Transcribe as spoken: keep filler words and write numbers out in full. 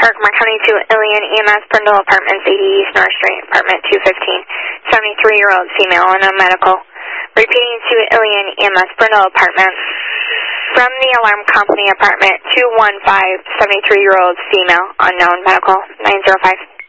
Herkimer County to Ilion E M S, Brindle Apartments, eighty East North Street, apartment two fifteen, seventy-three-year-old female, unknown medical. Repeating to Ilion E M S, Brindle Apartments. From the alarm company apartment two one five, seventy-three-year-old female, unknown medical, nine zero five.